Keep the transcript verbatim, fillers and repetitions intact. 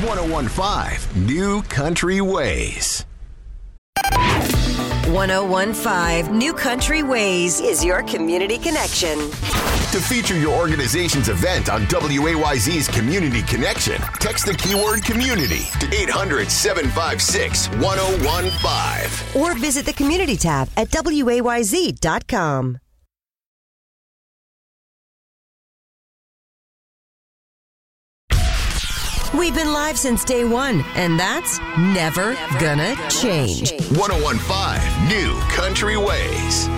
ten fifteen New Country Ways. ten fifteen New Country Ways is your community connection. To feature your organization's event on W A Y Z's Community Connection, text the keyword community to eight hundred, seven five six, one oh one five. Or visit the community tab at W A Y Z dot com. We've been live since day one, and that's never gonna change. ten fifteen New Country Ways.